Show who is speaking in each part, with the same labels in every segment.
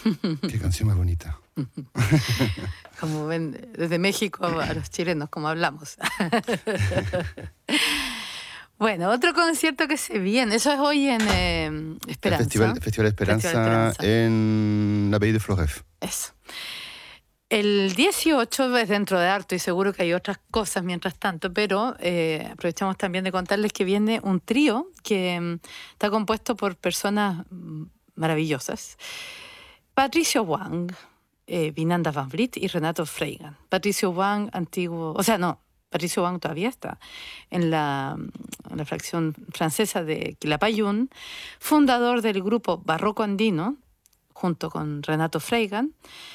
Speaker 1: Qué canción más bonita.
Speaker 2: Como ven, desde México a los chilenos, como hablamos. Bueno, otro concierto que se viene, eso es hoy en
Speaker 1: El
Speaker 2: Esperanza.
Speaker 1: Festival Esperanza
Speaker 2: Esperanza.
Speaker 1: en la Pays de Floref.
Speaker 2: Eso. El 18 es dentro de harto y seguro que hay otras cosas mientras tanto, pero aprovechamos también de contarles que viene un trío que está compuesto por personas maravillosas. Patricio Wang, Vinanda Van Vliet y Renato Freigan. Patricio Wang, antiguo, o sea, no, Patricio Wang todavía está en la fracción francesa de Quilapayún, fundador del grupo Barroco Andino, junto con Renato Freigan,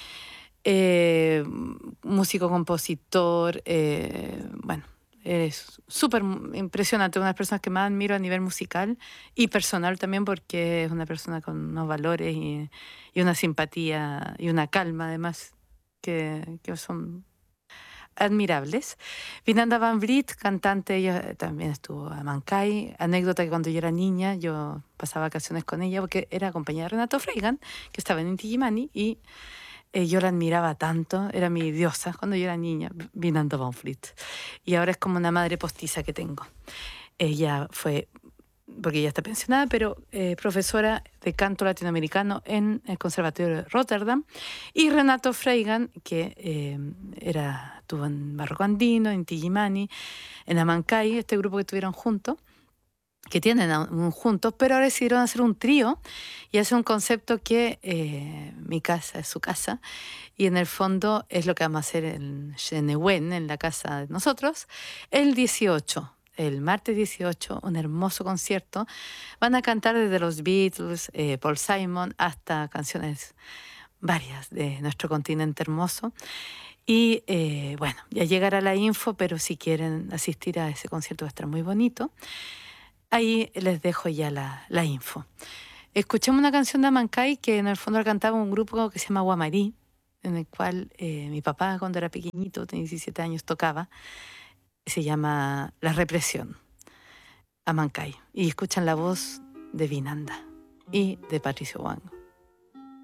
Speaker 2: músico, compositor, bueno, es súper impresionante, una de las personas que más admiro a nivel musical y personal también, porque es una persona con unos valores y una simpatía y una calma además que son admirables. Vinanda Van Vliet, cantante, ella también estuvo a Mancay. Anécdota que cuando yo era niña yo pasaba vacaciones con ella porque era compañera de Renato Freigan, que estaba en Inti Illimani, y yo la admiraba tanto, era mi diosa cuando yo era niña, Vinanda Van Vliet. Y ahora es como una madre postiza que tengo. Ella fue, porque ella está pensionada, pero profesora de canto latinoamericano en el Conservatorio de Rotterdam. Y Renato Freigan, que estuvo en Barroco Andino, en Inti Illimani, en Amancay, este grupo que tuvieron juntos, que tienen juntos, pero ahora decidieron hacer un trío y hacer un concepto que mi casa es su casa, y en el fondo es lo que vamos a hacer en Chenewen, en la casa de nosotros, el 18. El martes 18, un hermoso concierto. Van a cantar desde los Beatles, Paul Simon, hasta canciones varias de nuestro continente hermoso. Y bueno, ya llegará la info, pero si quieren asistir a ese concierto va a estar muy bonito. Ahí les dejo ya la info. Escuchemos una canción de Amancay que en el fondo la cantaba un grupo que se llama Guamarí, en el cual mi papá cuando era pequeñito, tenía 17 años, tocaba. Se llama La Represión, Amancay. Y escuchan la voz de Vinanda y de Patricio Wang.